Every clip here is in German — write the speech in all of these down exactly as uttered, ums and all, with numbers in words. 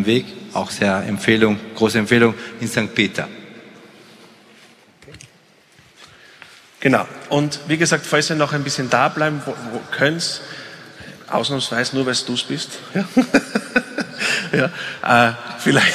Weg. Auch sehr Empfehlung, große Empfehlung in Sankt Peter. Genau. Und wie gesagt, falls ihr noch ein bisschen da bleiben wo, wo könnt, ausnahmsweise nur, weil du es bist. Ja, ja äh, vielleicht.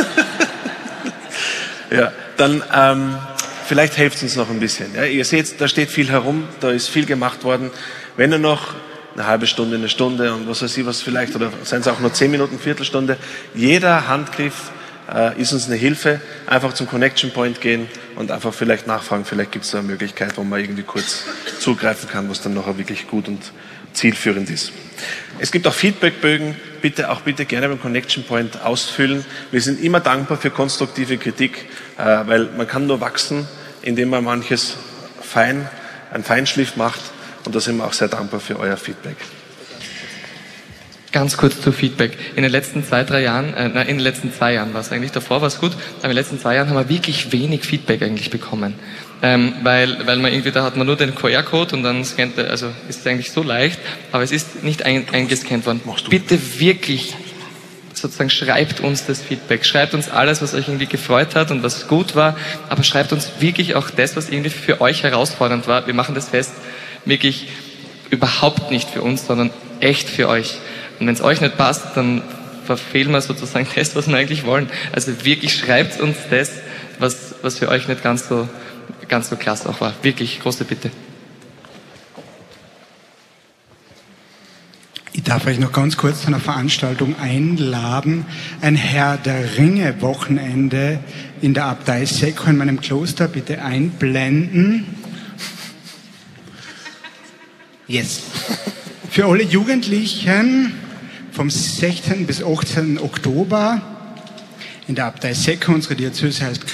ja, dann ähm, vielleicht helft uns noch ein bisschen. Ja, ihr seht, da steht viel herum, da ist viel gemacht worden. Wenn ihr noch eine halbe Stunde, eine Stunde und was weiß ich was vielleicht, oder seien es auch nur zehn Minuten, Viertelstunde, jeder Handgriff äh, ist uns eine Hilfe. Einfach zum Connection Point gehen und einfach vielleicht nachfragen, vielleicht gibt es da eine Möglichkeit, wo man irgendwie kurz zugreifen kann, was dann nachher wirklich gut und zielführend ist. Es gibt auch Feedbackbögen, bitte auch bitte gerne beim Connection Point ausfüllen. Wir sind immer dankbar für konstruktive Kritik, äh, weil man kann nur wachsen, indem man manches fein, einen Feinschliff macht, und da sind wir auch sehr dankbar für euer Feedback. Ganz kurz zu Feedback. In den letzten zwei, drei Jahren, äh, nein, in den letzten zwei Jahren war es eigentlich, davor war es gut, aber in den letzten zwei Jahren haben wir wirklich wenig Feedback eigentlich bekommen. Ähm, weil, weil man irgendwie, da hat man nur den Q R-Code und dann scannt er, also ist es eigentlich so leicht, aber es ist nicht ein, eingescannt worden. Bitte wirklich, sozusagen schreibt uns das Feedback, schreibt uns alles, was euch irgendwie gefreut hat und was gut war, aber schreibt uns wirklich auch das, was irgendwie für euch herausfordernd war. Wir machen das fest, wirklich überhaupt nicht für uns, sondern echt für euch. Und wenn es euch nicht passt, dann verfehlen wir sozusagen das, was wir eigentlich wollen. Also wirklich schreibt uns das, was, was für euch nicht ganz so, ganz so klasse auch war. Wirklich, große Bitte. Ich darf euch noch ganz kurz zu einer Veranstaltung einladen. Ein Herr der Ringe-Wochenende in der Abtei Seckau in meinem Kloster. Bitte einblenden. Yes. Für alle Jugendlichen vom sechzehnten bis achtzehnten Oktober in der Abtei Seckau, unsere Diözese heißt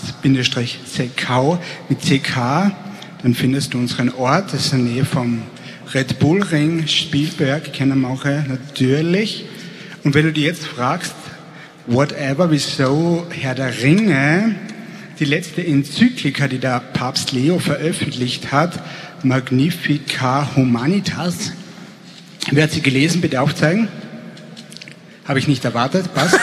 Graz-Seckau mit C K, dann findest du unseren Ort, das ist in der Nähe vom Red Bull Ring, Spielberg, kennen wir auch natürlich. Und wenn du dich jetzt fragst, whatever, wieso Herr der Ringe, die letzte Enzyklika, die der Papst Leo veröffentlicht hat, Magnifica Humanitas. Wer hat sie gelesen? Bitte aufzeigen. Habe ich nicht erwartet. Passt.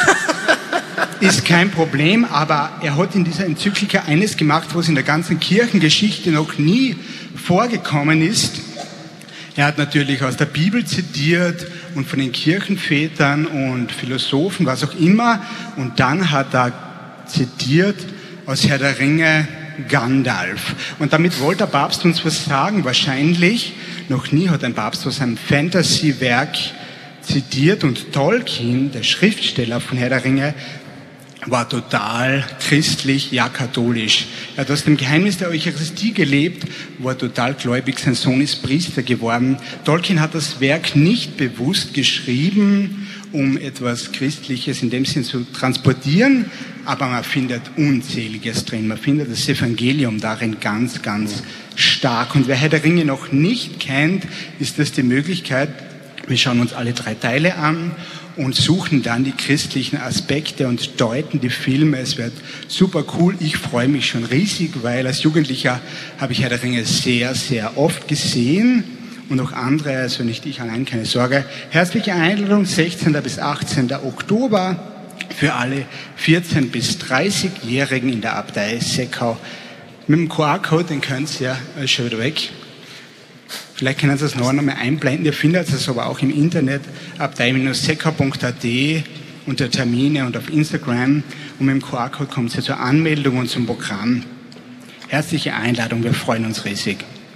Ist kein Problem, aber er hat in dieser Enzyklika eines gemacht, was in der ganzen Kirchengeschichte noch nie vorgekommen ist. Er hat natürlich aus der Bibel zitiert und von den Kirchenvätern und Philosophen, was auch immer. Und dann hat er zitiert aus Herr der Ringe Gandalf. Und damit wollte der Papst uns was sagen. Wahrscheinlich, noch nie hat ein Papst aus einem Fantasy-Werk zitiert, und Tolkien, der Schriftsteller von Herr der Ringe, war total christlich, ja katholisch. Er hat aus dem Geheimnis der Eucharistie gelebt, war total gläubig, sein Sohn ist Priester geworden. Tolkien hat das Werk nicht bewusst geschrieben, um etwas Christliches in dem Sinn zu transportieren, aber man findet Unzähliges drin. Man findet das Evangelium darin ganz, ganz stark. Und wer Herr der Ringe noch nicht kennt, ist das die Möglichkeit, wir schauen uns alle drei Teile an und suchen dann die christlichen Aspekte und deuten die Filme. Es wird super cool. Ich freue mich schon riesig, weil als Jugendlicher habe ich Herr der Ringe sehr, sehr oft gesehen. Und auch andere, also nicht ich allein, keine Sorge. Herzliche Einladung, sechzehnten bis achtzehnten Oktober für alle vierzehn- bis dreißigjährigen in der Abtei Seckau. Mit dem Q R-Code, den könnt ihr ja schon wieder weg. Vielleicht können Sie das noch einmal einblenden. Ihr findet es aber auch im Internet, abtei seckau punkt a t, unter Termine und auf Instagram. Und mit dem Q R-Code kommt ihr zur Anmeldung und zum Programm. Herzliche Einladung, wir freuen uns riesig.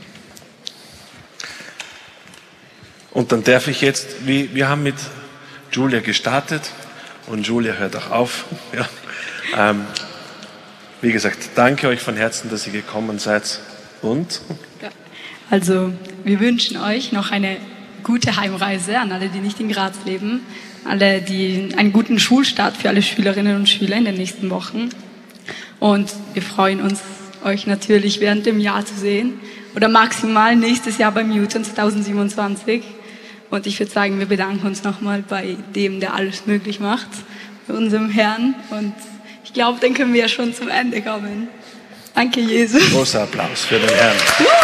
Und dann darf ich jetzt, wie, wir haben mit Julia gestartet und Julia hört auch auf. Ja. Ähm, wie gesagt, danke euch von Herzen, dass ihr gekommen seid. Und? Ja. Also, wir wünschen euch noch eine gute Heimreise an alle, die nicht in Graz leben, alle, die einen guten Schulstart für alle Schülerinnen und Schüler in den nächsten Wochen. Und wir freuen uns, euch natürlich während dem Jahr zu sehen oder maximal nächstes Jahr beim Newton zweitausendsiebenundzwanzig. Und ich würde sagen, wir bedanken uns nochmal bei dem, der alles möglich macht, bei unserem Herrn. Und ich glaube, dann können wir ja schon zum Ende kommen. Danke, Jesus. Großer Applaus für den Herrn.